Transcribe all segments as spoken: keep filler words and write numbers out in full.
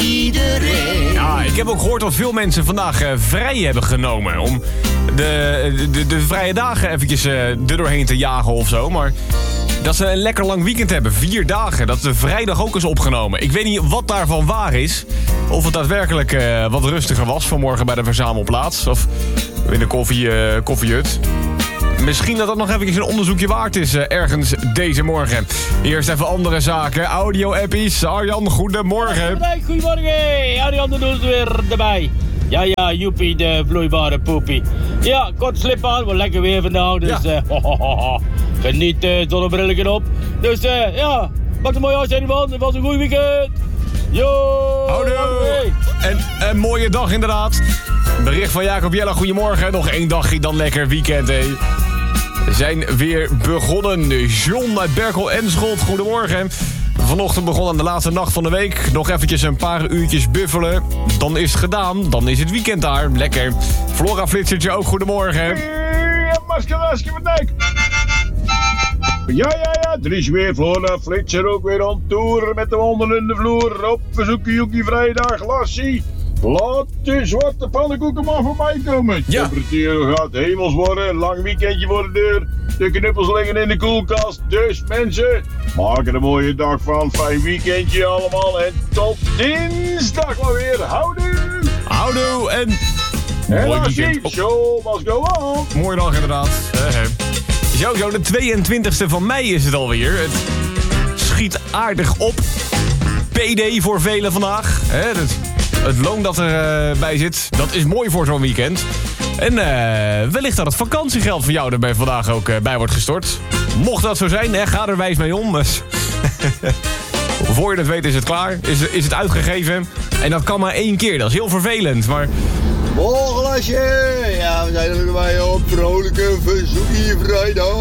iedereen. Ja, ik heb ook gehoord dat veel mensen vandaag uh, vrij hebben genomen. Om de, de, de vrije dagen eventjes uh, er doorheen te jagen of zo. Maar dat ze een lekker lang weekend hebben. Vier dagen. Dat de vrijdag ook is opgenomen. Ik weet niet wat daarvan waar is. Of het daadwerkelijk uh, wat rustiger was vanmorgen bij de verzamelplaats. Of in de koffie, uh, koffiehut. Misschien dat dat nog even een onderzoekje waard is uh, ergens deze morgen. Eerst even andere zaken. Audio-appies. Arjan, goedemorgen. Hey, goedemorgen. Arjan de Doels weer erbij. Ja, ja, joepie, de vloeibare poepie. Ja, kort slip aan, wat lekker weer vandaag. Dus ja. uh, ho, ho, ho, ho. Geniet, uh, zonnebrillen op. Dus uh, ja, maak er mooi uitzending van. Het was een goed weekend. Yo! Houdoe! En een mooie dag inderdaad. Bericht van Jacob Jelle, goedemorgen. Nog één dagje, dan lekker weekend, hé. We zijn weer begonnen. John uit Berkel en Scholt, goedemorgen. Vanochtend begon aan de laatste nacht van de week. Nog eventjes een paar uurtjes buffelen. Dan is het gedaan. Dan is het weekend daar. Lekker. Flora Flitsertje ook, goedemorgen. Hey, Maskelaski van Dijk. Ja, ja, ja. Er is weer Flora Flitser ook weer on tour met de honden in de vloer. Op verzoekje Joekie vrijdag, Lassie. Laat de zwarte pannenkoeken maar voorbij komen. De Ja. temperatuur gaat hemels worden. Lang weekendje voor de deur. De knuppels liggen in de koelkast. Dus mensen, maak er een mooie dag van. Fijn weekendje allemaal. En tot dinsdag maar weer. Houdoe. Houdoe en... En Mooi Lassie, weekend. Oh. show must go on. Mooie dag inderdaad. Uh, zo, zo, de tweeëntwintigste van mei is het alweer. Het schiet aardig op. P D voor velen vandaag. Hè, het, het loon dat erbij uh, bij zit, dat is mooi voor zo'n weekend. En uh, wellicht dat het vakantiegeld voor jou erbij vandaag ook uh, bij wordt gestort. Mocht dat zo zijn, hè, ga er wijs mee om. Dus voor je het weet is het klaar, is, is het uitgegeven. En dat kan maar één keer, dat is heel vervelend. Maar Morgen, Lasje! Ja, we zijn er weer bij op vrolijke verzoekie vrijdag!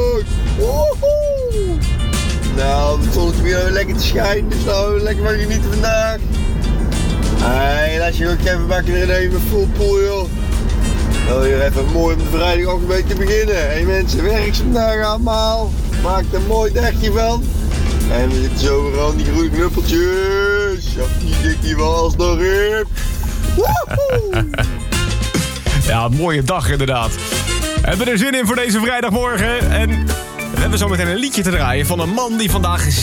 Woehoe! Nou, het zonnetje weer weer lekker te schijnen, dus nou we lekker van genieten vandaag. Hé, Lasje, wil ik even bakken erin even full pool, joh. Nou, hier even mooi om de vrijdag ook een beetje te beginnen. Hé hey, mensen, werk vandaag allemaal. Maak er een mooi dagje van. En we zitten zo weer aan die groene knuppeltjes. Ja, die dikkie was nog in. Woehoe! ja, een mooie dag inderdaad. Hebben we er zin in voor deze vrijdagmorgen. En we hebben zo meteen een liedje te draaien van een man die vandaag